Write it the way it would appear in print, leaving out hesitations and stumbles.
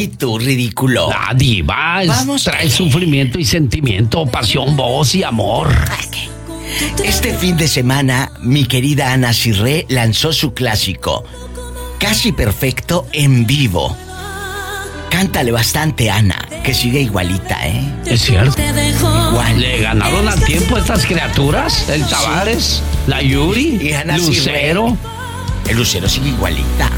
Ay, tú, ridículo. La diva trae sufrimiento y sentimiento, pasión, voz y amor. Este fin de semana, mi querida Ana Cirré lanzó su clásico, Casi Perfecto, en vivo. Cántale bastante, Ana, que sigue igualita, ¿eh? Es cierto. Igual. Le ganaron al tiempo estas criaturas, el Tavares, la Yuri, Y Ana Lucero. Cirré. El Lucero sigue igualita.